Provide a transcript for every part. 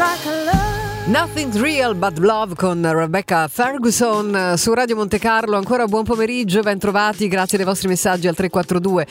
Nothing's Real But Love con Rebecca Ferguson su Radio Monte Carlo. Ancora buon pomeriggio, ben trovati, grazie dei vostri messaggi al 342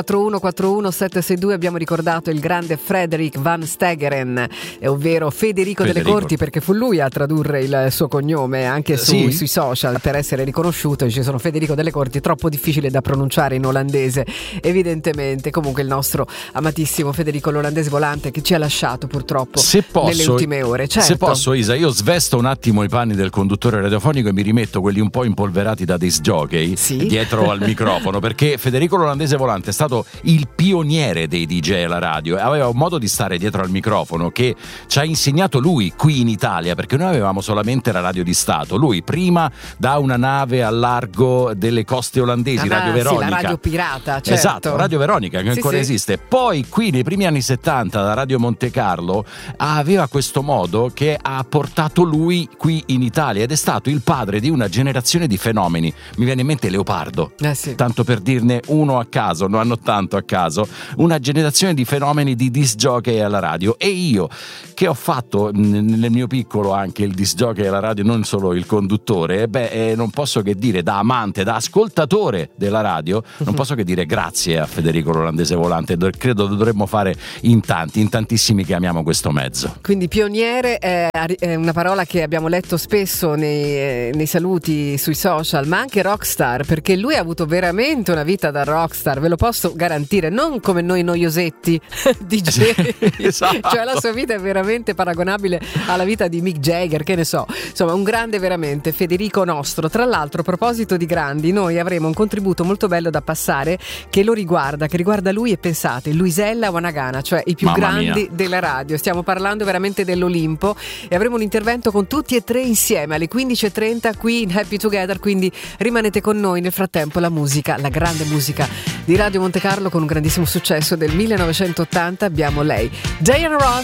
4141 762. Abbiamo ricordato il grande Frederik van Stegeren, ovvero Federico delle Corti, perché fu lui a tradurre il suo cognome anche sui social per essere riconosciuto. Ci sono Federico delle Corti, troppo difficile da pronunciare in olandese evidentemente. Comunque il nostro amatissimo Federico l'olandese volante, che ci ha lasciato purtroppo nelle ultime ore. Certo. Se posso, Isa, io svesto un attimo i panni del conduttore radiofonico e mi rimetto quelli un po' impolverati da disc jockey dietro al microfono, perché Federico l'olandese volante è stato il pioniere dei DJ alla radio e aveva un modo di stare dietro al microfono che ci ha insegnato lui qui in Italia, perché noi avevamo solamente la radio di Stato. Lui prima da una nave al largo delle coste olandesi, Radio Veronica, la radio pirata, certo. Esatto, Radio Veronica, che ancora esiste. Poi qui nei primi anni 70 la Radio Monte Carlo aveva questo modo che ha portato lui qui in Italia ed è stato il padre di una generazione di fenomeni. Mi viene in mente Leopardo, tanto per dirne uno a caso, non hanno tanto a caso, una generazione di fenomeni di disc jockey alla radio. E io che ho fatto nel mio piccolo anche il disc jockey alla radio, non solo il conduttore, non posso che dire, da amante, da ascoltatore della radio, non posso che dire grazie a Federico l'olandese volante. Credo dovremmo fare in tantissimi che amiamo questo mezzo. Quindi pioniere è una parola che abbiamo letto spesso nei saluti sui social, ma anche rockstar, perché lui ha avuto veramente una vita da rockstar, ve lo posso garantire, non come noi noiosetti DJ. Esatto. Cioè la sua vita è veramente paragonabile alla vita di Mick Jagger, che ne so, insomma un grande veramente, Federico nostro. Tra l'altro, a proposito di grandi, noi avremo un contributo molto bello da passare che riguarda lui, e pensate, Luisella Wanagana, cioè i più grandi della radio. Stiamo parlando veramente dell'Olimpo e avremo un intervento con tutti e tre insieme alle 15:30 qui in Happy Together, quindi rimanete con noi. Nel frattempo la musica, la grande musica di Radio Monte Carlo con un grandissimo successo del 1980, abbiamo lei, Diana Ross.